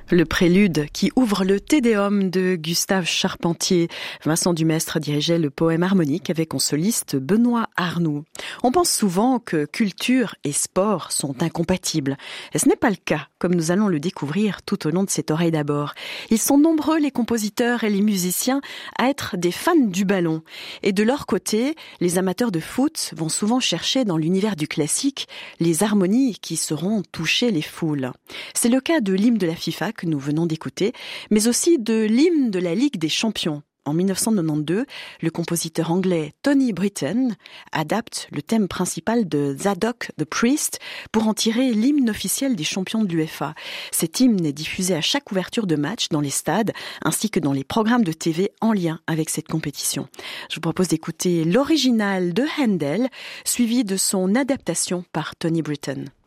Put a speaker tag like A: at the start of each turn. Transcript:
A: Le prélude qui ouvre le Te Deum de Gustave Charpentier. Vincent Dumestre dirigeait le poème harmonique avec en soliste Benoît Arnoux. On pense souvent que culture et sport sont incompatibles. Et ce n'est pas le cas, comme nous allons le découvrir tout au long de cette oreille d'abord. Ils sont nombreux, les compositeurs et les musiciens, à être des fans du ballon. Et de leur côté, les amateurs de foot vont souvent chercher dans l'univers du classique les harmonies qui sauront toucher les foules. C'est le cas de l'hymne de la FIFA que nous venons d'écouter, mais aussi de l'hymne de la Ligue des Champions. En 1992, le compositeur anglais Tony Britten adapte le thème principal de Zadok the Priest pour en tirer l'hymne officiel des champions de l'UEFA. Cet hymne est diffusé à chaque ouverture de match dans les stades ainsi que dans les programmes de TV en lien avec cette compétition. Je vous propose d'écouter l'original de Handel suivi de son adaptation par Tony Britten.